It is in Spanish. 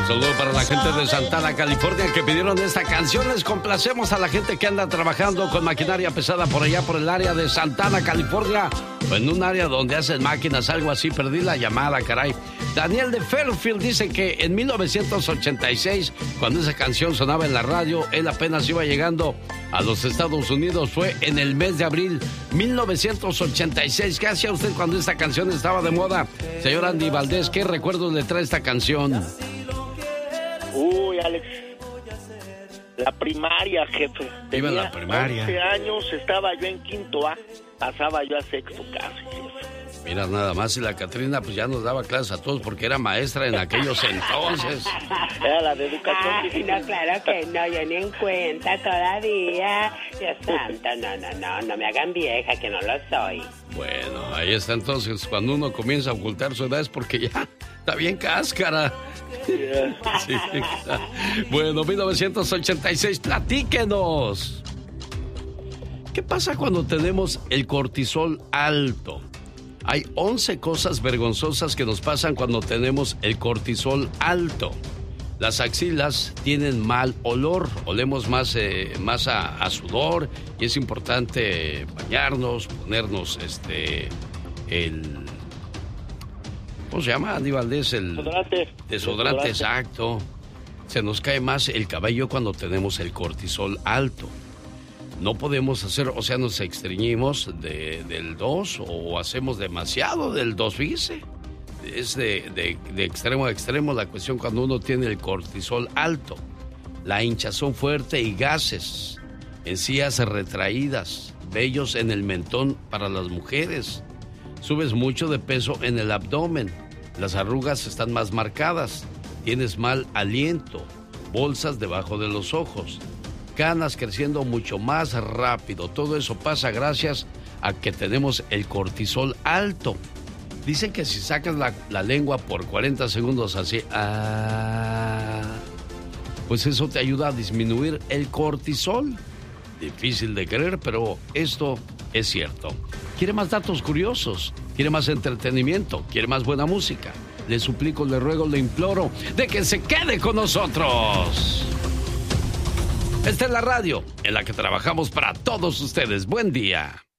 Saludo para la gente de Santana, California, que pidieron esta canción. Les complacemos a la gente que anda trabajando con maquinaria pesada por allá, por el área de Santana, California, o en un área donde hacen máquinas, algo así. Perdí la llamada, caray. Daniel de Fairfield dice que en 1986, cuando esa canción sonaba en la radio, él apenas iba llegando a los Estados Unidos. Fue en el mes de abril 1986. ¿Qué hacía usted cuando esta canción estaba de moda? Señor Andy Valdés, ¿qué recuerdos le trae esta canción? Uy, Alex, la primaria, jefe. Iba la primaria. 11 años, estaba yo en quinto A, pasaba yo a sexto casi, jefe. Mira, nada más, y la Catrina pues ya nos daba clases a todos porque era maestra en aquellos entonces. Era la de educación física. No, claro que no, yo ni en cuenta todavía. Dios santo, no me hagan vieja, que no lo soy. Bueno, ahí está entonces, cuando uno comienza a ocultar su edad es porque ya está bien cáscara. Yeah. Sí. Bueno, 1986, platíquenos. ¿Qué pasa cuando tenemos el cortisol alto? Hay 11 cosas vergonzosas que nos pasan cuando tenemos el cortisol alto. Las axilas tienen mal olor, olemos más a sudor, y es importante bañarnos, ponernos ¿cómo se llama, Andy Valdés? El desodorante, exacto. Se nos cae más el cabello cuando tenemos el cortisol alto. No podemos hacer, o sea, nos estreñimos del 2 o hacemos demasiado del 2, fíjese. Es de extremo a extremo la cuestión cuando uno tiene el cortisol alto. La hinchazón fuerte y gases, encías retraídas, vellos en el mentón para las mujeres. Subes mucho de peso en el abdomen, las arrugas están más marcadas, tienes mal aliento, bolsas debajo de los ojos, canas creciendo mucho más rápido. Todo eso pasa gracias a que tenemos el cortisol alto. Dicen que si sacas la lengua por 40 segundos así, pues eso te ayuda a disminuir el cortisol. Difícil de creer, pero esto es cierto. ¿Quiere más datos curiosos? ¿Quiere más entretenimiento? ¿Quiere más buena música? Le suplico, le ruego, le imploro de que se quede con nosotros. Esta es la radio en la que trabajamos para todos ustedes. Buen día.